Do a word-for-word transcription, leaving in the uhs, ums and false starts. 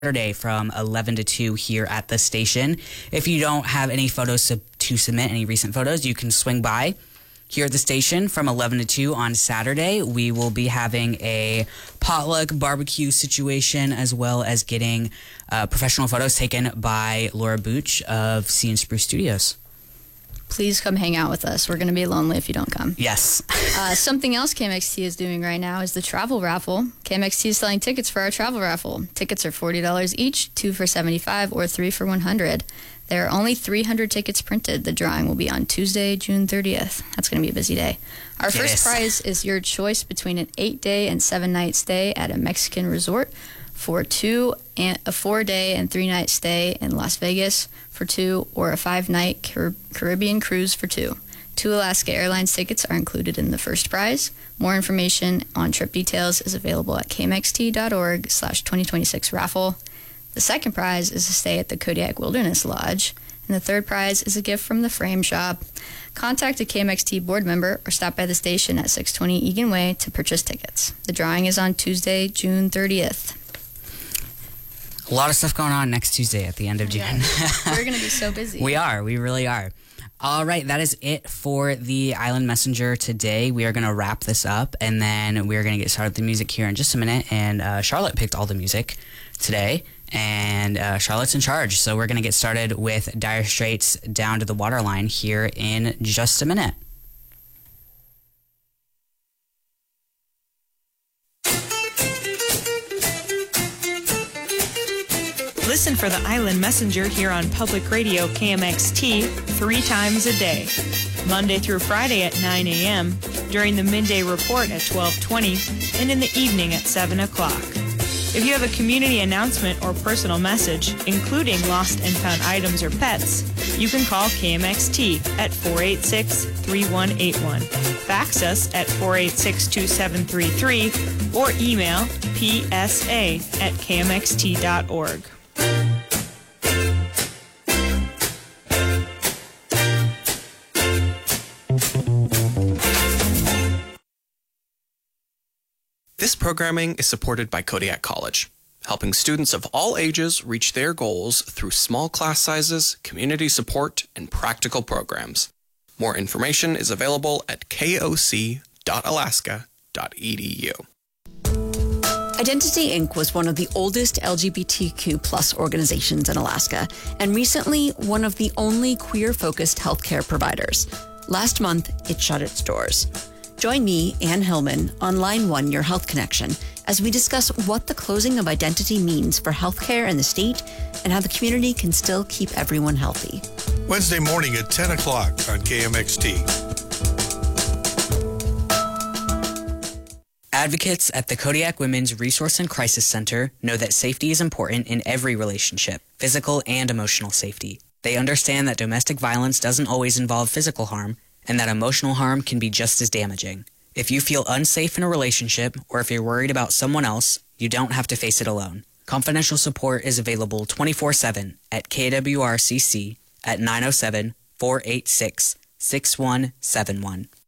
Saturday from eleven to two here at the station. If you don't have any photos to, to submit, any recent photos, you can swing by here at the station from eleven to two on Saturday. We will be having a potluck barbecue situation, as well as getting uh, professional photos taken by Laura Booch of Sea and Spruce Studios. Please come hang out with us. We're going to be lonely if you don't come. Yes. uh, something else K M X T is doing right now is the travel raffle. K M X T is selling tickets for our travel raffle. Tickets are forty dollars each, two for seventy-five dollars or three for one hundred dollars. There are only three hundred tickets printed. The drawing will be on Tuesday, June thirtieth. That's going to be a busy day. Our Yes. first prize is your choice between an eight-day and seven-night stay at a Mexican resort for two, and a four-day and three-night stay in Las Vegas for two, or a five-night Car- Caribbean cruise for two. Two Alaska Airlines tickets are included in the first prize. More information on trip details is available at kmxt.org slash 2026 raffle. The second prize is a stay at the Kodiak Wilderness Lodge. And the third prize is a gift from the Frame Shop. Contact a K M X T board member or stop by the station at six twenty Egan Way to purchase tickets. The drawing is on Tuesday, June thirtieth. A lot of stuff going on next Tuesday at the end of June. We're going to be so busy. We are. We really are. All right, that is it for the Island Messenger today. We are going to wrap this up, and then we're going to get started with the music here in just a minute. And uh, Charlotte picked all the music today, and uh, Charlotte's in charge. So we're going to get started with Dire Straits' Down to the Waterline here in just a minute. Listen for the Island Messenger here on Public Radio K M X T three times a day, Monday through Friday at nine a.m., during the midday report at twelve twenty, and in the evening at seven o'clock. If you have a community announcement or personal message, including lost and found items or pets, you can call K M X T at four eight six, three one eight one, fax us at four eight six, two seven three three, or email p s a at k m x t dot org. This programming is supported by Kodiak College, helping students of all ages reach their goals through small class sizes, community support, and practical programs. More information is available at k o c dot alaska dot e d u. Identity Incorporated was one of the oldest L G B T Q plus organizations in Alaska, and recently one of the only queer-focused healthcare providers. Last month, it shut its doors. Join me, Ann Hillman, on Line One, Your Health Connection, as we discuss what the closing of Identity means for healthcare in the state and how the community can still keep everyone healthy. Wednesday morning at ten o'clock on K M X T. Advocates at the Kodiak Women's Resource and Crisis Center know that safety is important in every relationship, physical and emotional safety. They understand that domestic violence doesn't always involve physical harm, and that emotional harm can be just as damaging. If you feel unsafe in a relationship, or if you're worried about someone else, you don't have to face it alone. Confidential support is available twenty-four seven at K W R C C at nine oh seven, four eight six, six one seven one.